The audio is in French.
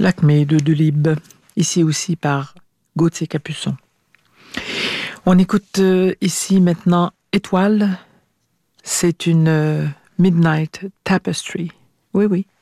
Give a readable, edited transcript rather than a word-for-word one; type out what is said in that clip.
L'acmé de Delibes, ici aussi par Gauthier Capuçon. On écoute ici maintenant Étoile, c'est une Midnight Tapestry. Oui, oui.